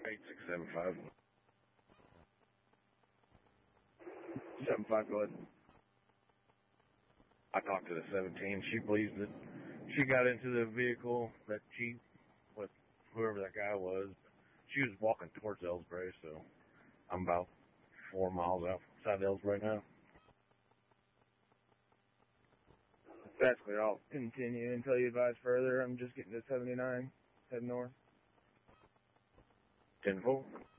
8675. 75, go ahead. I talked to the 17. She believes that she got into the vehicle, that Jeep, with whoever that guy was. She was walking towards Ellsbury, so I'm about 4 miles outside Ellsbury now. That's clear. I'll continue until you advise further. I'm just getting to 79, heading north. 10-4.